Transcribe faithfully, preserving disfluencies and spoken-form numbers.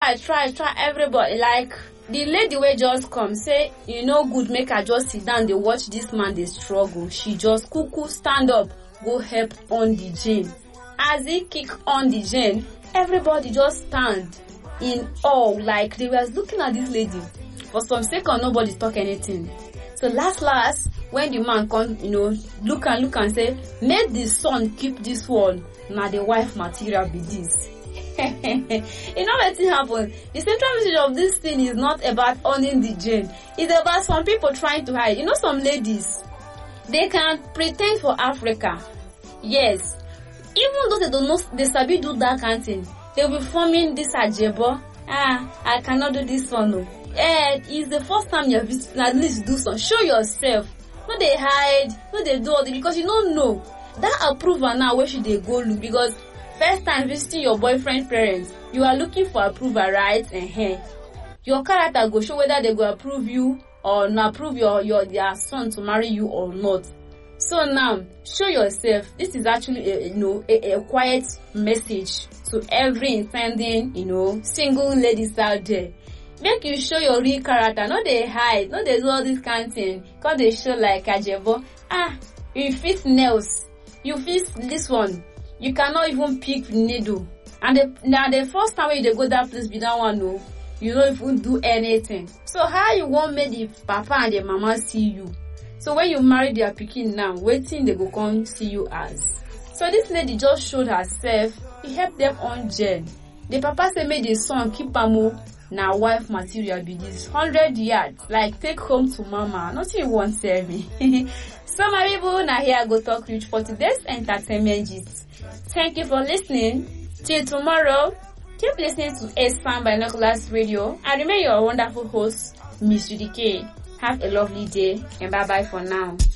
try try try everybody, like the lady wey just come say e no good make I just sit down dey watch this man dey struggle. She just kuku stand up go help on the Jane. As he kick on the Jane, everybody just stand in awe, like they were looking at this lady. For some second, nobody talk anything. So last last, when the man come, you know, look and look and say, make the son keep this one. Now the wife material be this. You know what happen? The central message of this thing is not about owning the Jane. It's about some people trying to hide. You know, some ladies, they can pretend for Africa. Yes. Even though they don't know, they sabi do that kind of thing. They'll be forming this ajebo. Ah, I cannot do this one. No. Eh, it's the first time you have at least do some. Show yourself. No, they hide. No, they do all this because you don't know. That approval now, where should they go look? Because first time visiting your boyfriend's parents, you are looking for approval, right? Uh-huh. Your character go show whether they go approve you or not approve your, your their son to marry you or not. So now, show yourself. This is actually a, you know, a, a quiet message to every intending, you know, single ladies out there. Make you show your real character. No, they hide. No, they do all this kind of thing. Cause they show like ajebo. Ah, you fit nails. You fit this one. You cannot even pick needle. And the, now the first time when you go that place, be that one, no, you don't even do anything. So how you want make the papa and the mama see you? So when you marry their pikin now, waiting they go come see you as. So this lady just showed herself. He helped them on Jen. The papa say make the son keep am. Now wife material be this hundred yards. Like take home to mama. Nothing you won't tell me. So my people, now here I go talk rich for today's entertainment gist. Thank you for listening. Till tomorrow, keep listening to A-Sound Binoculars Radio. And remain your wonderful host, Miss Judy K. Have a lovely day and bye bye for now.